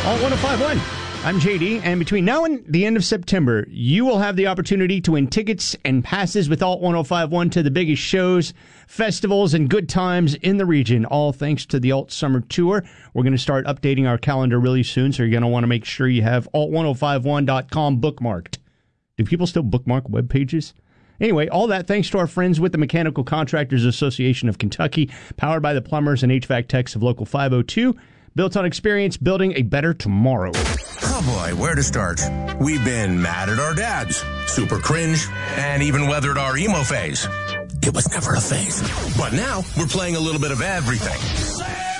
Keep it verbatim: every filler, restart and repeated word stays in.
Alt one oh five point one. I'm J D, and between now and the end of September, you will have the opportunity to win tickets and passes with Alt one oh five point one to the biggest shows, festivals, and good times in the region, all thanks to the Alt Summer Tour. We're going to start updating our calendar really soon, so you're going to want to make sure you have alt ten fifty-one dot com bookmarked. Do people still bookmark web pages? Anyway, all that thanks to our friends with the Mechanical Contractors Association of Kentucky, powered by the plumbers and H V A C techs of Local five oh two, built on experience building a better tomorrow. Oh boy, where to start? We've been mad at our dads, super cringe, and even weathered our emo phase. It was never a phase. But now, we're playing a little bit of everything.